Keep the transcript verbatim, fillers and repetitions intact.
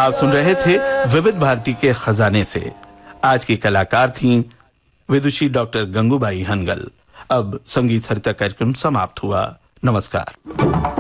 आप सुन रहे थे विविध भारती के खजाने से। आज की कलाकार थीं विदुषी डॉक्टर गंगूबाई हनगल। अब संगीत सरिता कार्यक्रम समाप्त हुआ। नमस्कार।